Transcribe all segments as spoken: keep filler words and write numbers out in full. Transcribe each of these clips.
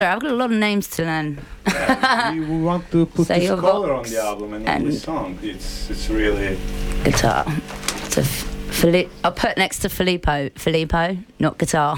I've got a lot of names to learn. Yeah, we want to put So this your color on vox the album and, and in this song. It's it's really Guitar. So Fili- I'll put next to Filippo. Filippo, not guitar.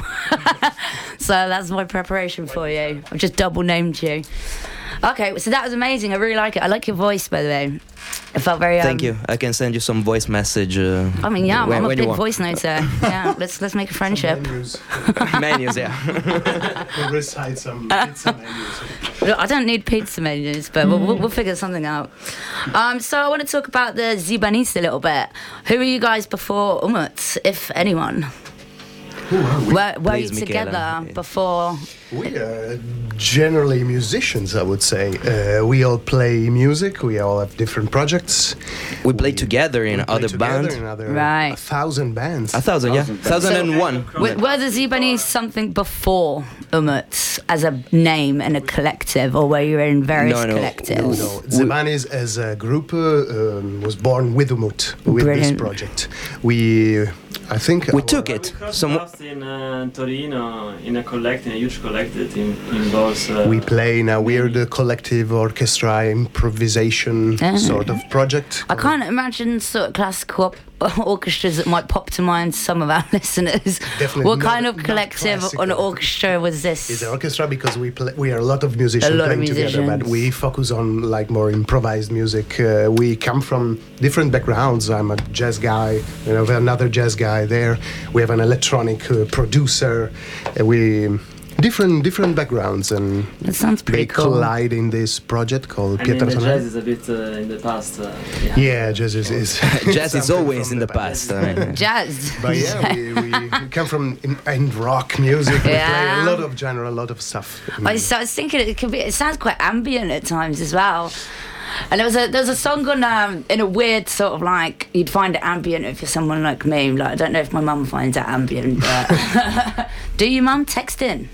So that's my preparation for you. I've just double named you. Okay, so that was amazing. I really like it. I like your voice, by the way. It felt very. Um, Thank you. I can send you some voice message. Uh, I mean, yeah, when, I'm a when you big want. voice noter. Yeah, let's let's make a friendship. Menus. Menus, yeah. We'll recite some pizza menus. Look, I don't need pizza menus, but we'll, we'll, we'll figure something out. Um, so I want to talk about the Zibanejs a little bit. Who were you guys before Umut, if anyone? Who are we? Were, were you Please, together Michaela. before? We are generally musicians, I would say. Uh, we all play music. We all have different projects. We play together in We play other together bands. in other, Right. A thousand bands. A thousand, yeah. Thousand. Thousand and one. Were, were the Zibanejs something before Umut as a name and a collective, or were you in various No, no. No, collectives? no. Zibanejs as a group uh, um, was born with Umut, with this Brilliant. project. We, I think... We our- took We it. crossed Some, paths in uh, Torino in a collect, in a huge collective in, involves. Uh, We play in a weird uh, collective orchestra improvisation Ah. sort of project. I can't imagine sort of classical op- orchestras that might pop to mind some of our listeners. Definitely What not- kind of not collective classical. on orchestra was this? It's an orchestra because we play, we are a lot of musicians A lot of playing together, but musicians. we focus on like more improvised music. Uh, we come from different backgrounds. I'm a jazz guy, you know, another jazz guy there. We have an electronic uh, producer. Uh, we different different backgrounds, and That sounds they pretty cool. collide in this project called I mean, Pietra the Tonali. jazz is a bit uh, in the past. Uh, yeah. Yeah, jazz is, is jazz is something always from in the past. I mean. Jazz. But yeah, we, we, we come from in, in rock music. We Yeah. play a lot of genre, a lot of stuff. I was, I was thinking it could be. It sounds quite ambient at times as well. And there was a there was a song on um, in a weird sort of like you'd find it ambient if you're someone like me. Like I don't know if my mum finds it ambient, but do you, mum? Text in.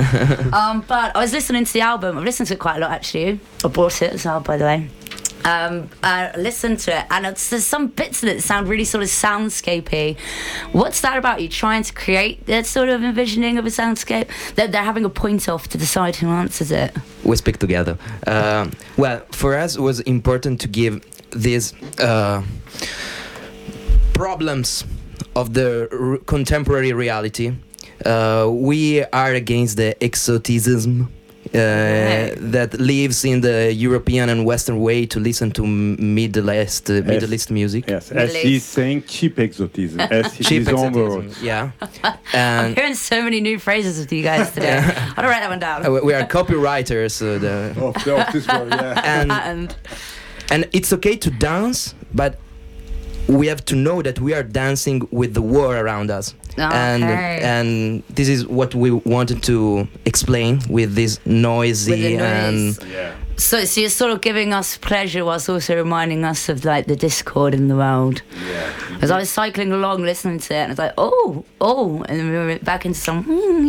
um, but I was listening to the album. I've listened to it quite a lot actually. I bought it as well, by the way. Um, I listened to it, and it's, there's some bits of it that sound really sort of soundscapey. What's that about? You trying to create that sort of envisioning of a soundscape? They're, they're having a point off to decide who answers it. We speak together. Um, well, for us, it was important to give these uh, problems of the r- contemporary reality. Uh, we are against the exoticism. Uh, Right. that lives in the European and Western way to listen to m- Middle East, uh, Middle East music. yes, as Middle he's East. saying, cheap exotism, as his Cheap own exotism, words. yeah. I'm And hearing so many new phrases with you guys today. I'm gonna write that one down. uh, we- we are copywriters, uh, the, Of, of this word, yeah. and And and it's okay to dance, but we have to know that we are dancing with the war around us. And Okay. and this is what we wanted to explain with this noisy With the and noise. Yeah. so, so you're sort of giving us pleasure whilst also reminding us of like the discord in the world. Yeah. As I was cycling along listening to it, and I was like, oh, oh, and then we went back into some.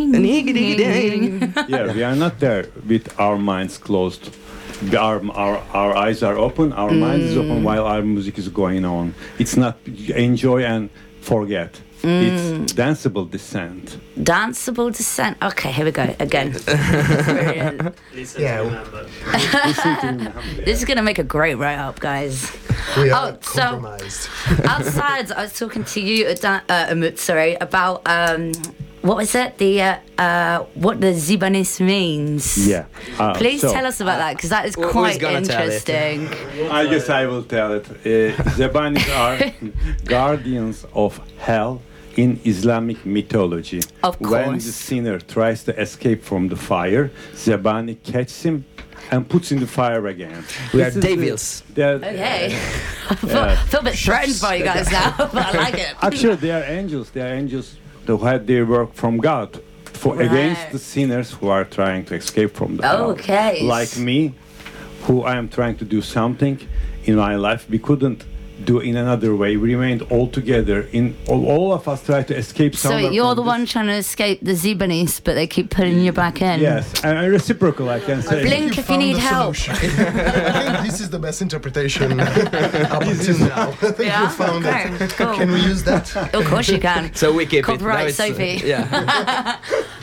Yeah, we are not there with our minds closed. The- Our, our, our eyes are open, our mind is open while our music is going on. It's not enjoy and forget. It's danceable descent. Danceable descent. Okay, here we go again. Brilliant. Listen Yeah. to remember. Listen to me. This is gonna make a great write-up, guys. We are Oh, so- compromised. Outside, I was talking to you, Ada- uh, Umut, sorry, about um, what was it? The uh, uh, what the Zibanejs means. Yeah. Uh, Please so, tell us about that because that is Who- who's quite gonna tell it? interesting. I guess I will tell it. Uh, Zibanejs are guardians of hell in Islamic mythology. Of When course. the sinner tries to escape from the fire, Zibanejs catches him and puts in the fire again. we are This is the- devils. they're- Okay. I feel, Yeah. feel a bit threatened by you guys now, but I like it. Actually, they are angels. They are angels who had their work from God for Right. against the sinners who are trying to escape from the hell. Okay. Like me, who I am trying to do something in my life we couldn't do in another way. We remained all together. In all, all of us try to escape. So somewhere you're from the this. one trying to escape the Zibanejs, but they keep putting you back in. Yes, and and reciprocal, I can say. Blink if you need found the help. solution. I think this is the best interpretation up until now. I think Yeah? you found Okay, it. cool. Can we use that? Of course you can. So we keep Copyright it. Now it's, uh, Sophie. yeah.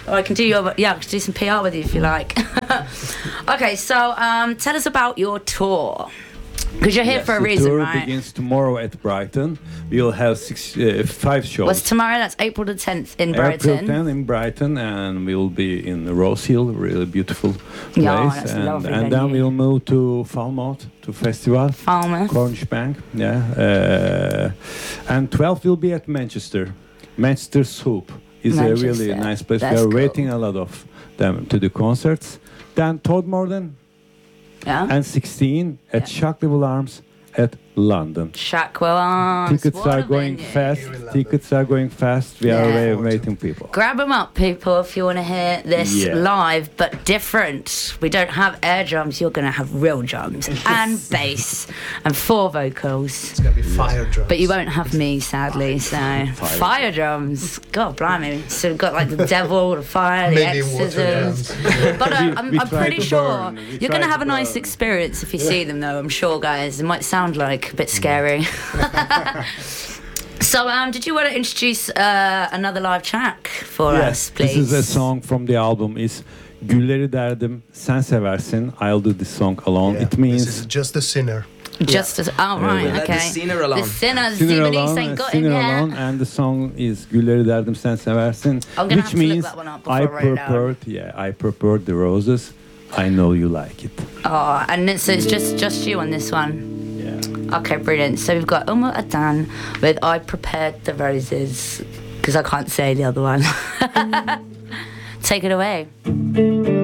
Or I can do your yeah, I can do some P R with you if you like. Okay, so um, tell us about your tour. Because you're here Yes, for a the reason, tour right? begins tomorrow at Brighton. We'll have six, uh, five shows. What's tomorrow? That's April the tenth in Brighton. April tenth in Brighton, and we'll be in Rose Hill, really beautiful place. Yeah, that's a and lovely and then venue. we'll move to Falmouth to festival. Falmouth. Cornish Bank, yeah. Uh, and twelfth will be at Manchester. Manchester Soup is a really Manchester. nice place. That's we are cool. waiting a lot of them to do concerts. Then Todmorden Yeah. and sixteen at Yeah. Shacklewell Arms at London. Shackwell Arms. Tickets what are a going venue. fast. Here in London. Tickets are going fast. We are Yeah. wa- waiting people. Grab them up, people, if you want to hear this Yeah. live, but different. We don't have air drums. You're going to have real drums and bass and four vocals. It's gonna be fire drums. But you won't have me, sadly. So fire, drums. God, blimey. So we've got like the devil, the fire, the Maybe water exorcisms. drums. But uh, We- I'm, we I'm try pretty to sure burn. We you're try going to have to a nice burn. experience if you see them, though. I'm sure, guys. It might sound like a bit scary. So, um, did you want to introduce uh, another live track for Yes, us, please? this is a song from the album. Is Gülleri derdim sen seversin. I'll do this song alone. Yeah, It means this is just a sinner. Just as oh right, Yeah. Let the okay. sinner alone. The sinner, Sinner Zibidi alone, ain't uh, got him Sinner yet. alone, and the song is Gülleri derdim sen seversin, I'm gonna which have to look means that one up before I I write it down. prepared, yeah, I prepared the roses. I know you like it. Oh, and it's, it's just just you on this one. Yeah. Okay, brilliant. So we've got Umar Adan with I Prepared the Roses, because I can't say the other one. Take it away.